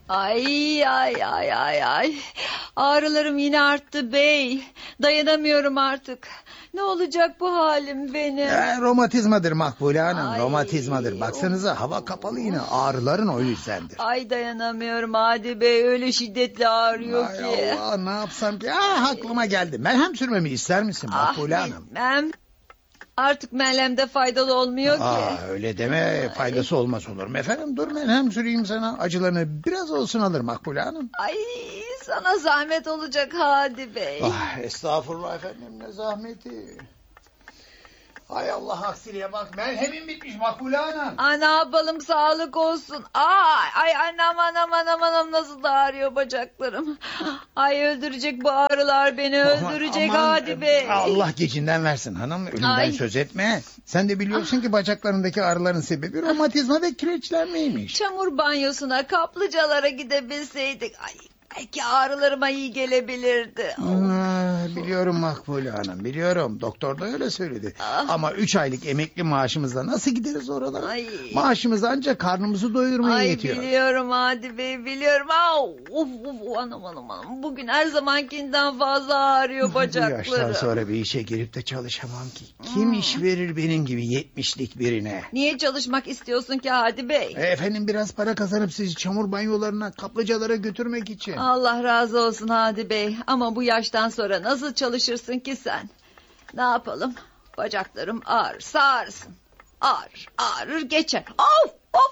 Ay ay ay ay ay. Ağrılarım yine arttı bey. Dayanamıyorum artık. Ne olacak bu halim benim? Romatizmadır Makbule Hanım. Ay. Romatizmadır. Baksanıza hava kapalı yine. Ağrıların o yüzdendir. Ay dayanamıyorum Hadi Bey. Öyle şiddetli ağrıyor Ay ki. Allah, ne yapsam ki? Aklıma geldi. Merhem sürmemi ister misin Makbule Hanım? Bilmem. Artık merhemde faydalı olmuyor ki. Öyle deme, faydası olmaz olur mu efendim? Dur merhem süreyim sana. Acılarını biraz olsun alır Makbule Hanım. Ay sana zahmet olacak Hadi Bey. Estağfurullah efendim, ne zahmeti. Hay Allah, aksiliğe bak, merhemim bitmiş Makbule Hanım. Ne yapalım, sağlık olsun. Ay anam nasıl da ağrıyor bacaklarım. Ay öldürecek bu ağrılar beni, öldürecek Hadi Bey. Allah gecinden versin hanım, ölümden söz etme. Sen de biliyorsun ki bacaklarındaki ağrıların sebebi romatizma ve kireçlenmeymiş. Çamur banyosuna, kaplıcalara gidebilseydik. Ay belki ağrılarıma iyi gelebilirdi. Biliyorum Makbule Hanım, biliyorum. Doktor da öyle söyledi. Ama 3 aylık emekli maaşımızla nasıl gideriz oralara? Maaşımız ancak karnımızı doyurmaya yetiyor. Biliyorum Hadi Bey, biliyorum. Anam. Bugün her zamankinden fazla ağrıyor bacaklarım. Bu yaştan sonra bir işe girip de çalışamam ki. Kim iş verir benim gibi 70'lik birine? Niye çalışmak istiyorsun ki Hadi Bey? Efendim biraz para kazanıp sizi çamur banyolarına, kaplıcalara götürmek için. Allah razı olsun Hadi Bey. Ama bu yaştan sonra nasıl çalışırsın ki sen? Ne yapalım? Bacaklarım ağrırsa ağrısın. Ağrır geçer. Of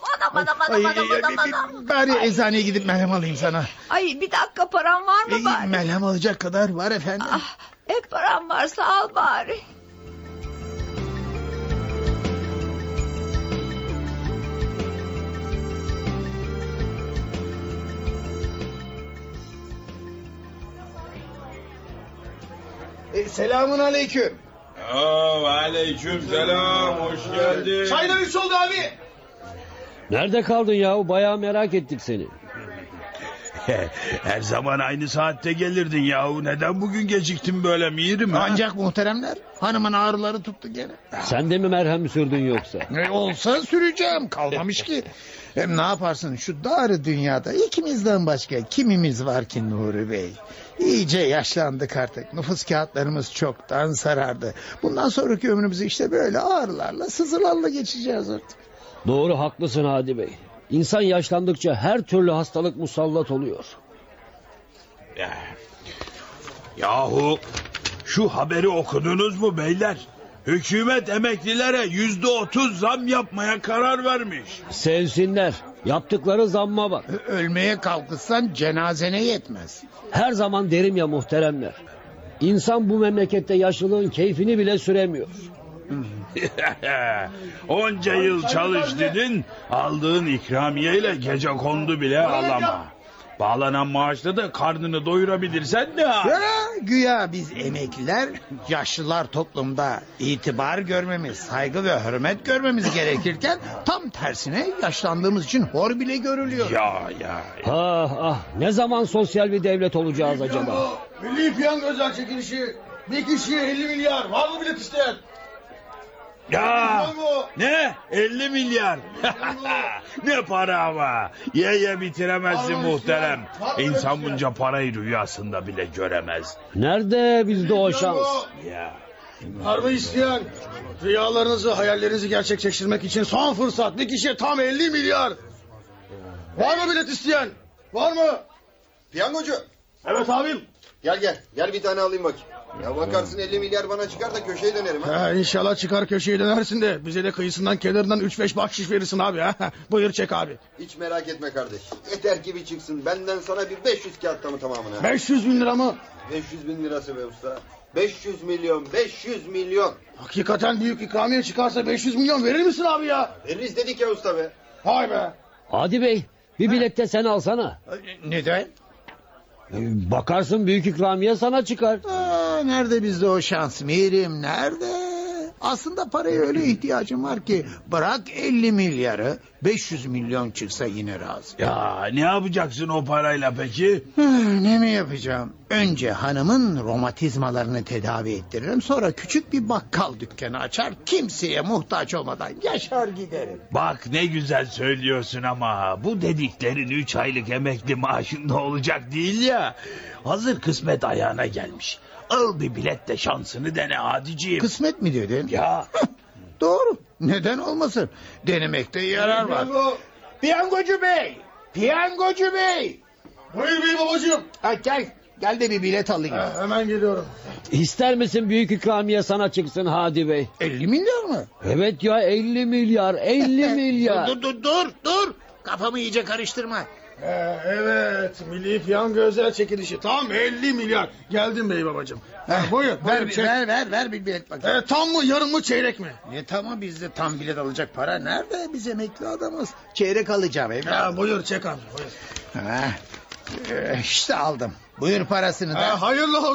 anam. Bari eczaneye gidip merhem alayım sana. Ay bir dakika, param var mı bari? Merhem alacak kadar var efendim. Hep param varsa al bari. Selamun aleyküm. Aleyküm selam, hoş geldin. Çaylar 3 oldu abi. Nerede kaldın yahu? Bayağı merak ettik seni. Her zaman aynı saatte gelirdin yahu. Neden bugün geciktin böyle mirim? Ancak muhteremler, hanımın ağrıları tuttu gene. Sen de mi merhem sürdün yoksa? Olsa süreceğim, kalmamış ki. Ne yaparsın, şu dar dünyada ikimizden başka kimimiz var ki Nuri Bey? İyice yaşlandık artık. Nüfus kağıtlarımız çoktan sarardı. Bundan sonraki ömrümüzü işte böyle ağrılarla, sızılarla geçeceğiz artık. Doğru, haklısın Hadi Bey. İnsan yaşlandıkça her türlü hastalık musallat oluyor. Yahu şu haberi okudunuz mu beyler? Hükümet emeklilere %30 zam yapmaya karar vermiş. Sevsinler. Yaptıkları zamma bak. Ölmeye kalkışsan cenazene yetmez. Her zaman derim ya muhteremler. İnsan bu memlekette yaşlılığın keyfini bile süremiyor. Onca yıl çalış dedin, aldığın ikramiyeyle gecekondu bile alama. Bağlanan maaşla da karnını doyurabilirsen ne? Güya biz emekliler, yaşlılar toplumda itibar görmemiz, saygı ve hürmet görmemiz gerekirken tam tersine yaşlandığımız için hor bile görülüyor. Ya. Ne zaman sosyal bir devlet olacağız acaba? Milli piyango özel çekilişi. Bir kişiye 50 milyar. Var mı bilet isteyen? Ya ne? 50 milyar. Ne para ama. Ye bitiremezsin muhterem. İnsan bunca parayı rüyasında bile göremez. Nerede bizde o şans? Ya. Harbi isteyen. Rüyalarınızı, hayallerinizi gerçekleştirmek için son fırsat. Bir kişiye tam 50 milyar. Var mı bilet isteyen? Var mı? Piyangocu. Evet abim. Gel bir tane alayım bakayım. Ya bakarsın 50 milyar bana çıkar da köşeye dönerim. İnşallah çıkar, köşeye dönersin de bize de kıyısından kenarından 3-5 bahşiş verirsin abi. Buyur çek abi. Hiç merak etme kardeş. Yeter ki bir çıksın. Benden sana bir 500 kağıt tamı tamamına. 500 bin lira mı? 500 bin lirası be usta. 500 milyon, 500 milyon. Hakikaten büyük ikramiye çıkarsa 500 milyon verir misin abi ya? Veririz dedik ya usta be. Hay be. Hadi Bey, bir bilet de sen alsana. Neden? Bakarsın büyük ikramiye sana çıkar. Nerede bizde o şans Mirim, nerede? Aslında paraya öyle ihtiyacım var ki bırak 50 milyarı 500 milyon çıksa yine razı. Ya ne yapacaksın o parayla peki? Ne mi yapacağım? Önce hanımın romatizmalarını tedavi ettiririm. Sonra küçük bir bakkal dükkanı açar. Kimseye muhtaç olmadan yaşar giderim. Bak ne güzel söylüyorsun ama bu dediklerin 3 aylık emekli maaşında olacak değil ya. Hazır kısmet ayağına gelmiş. Al bir biletle şansını dene Adiciğim. Kısmet mi dedin? Ya Doğru. Neden olmasın? Denemekte yarar var. Piyango. Piyangocu bey! Piyangocu bey! Buyur bey babacığım. Ha, gel de bir bilet alayım. Hemen geliyorum. İster misin büyük ikramiye sana çıksın Hadi Bey? 50 milyar mı? Evet ya 50 milyar 50 milyar. Dur. Kafamı iyice karıştırma. Evet, milli piyango özel çekilişi tam 50 milyar. Geldim bey babacığım. Buyur, çek. Ver bir bilet bakayım. Tam mı, yarım mı, çeyrek mi? Ne tamam, bizde tam bilet alacak para nerede? Biz emekli adamız. Çeyrek alacağım evladım. Buyur çek amca, buyur. İşte aldım. Buyur parasını da. Hayırlı olsun.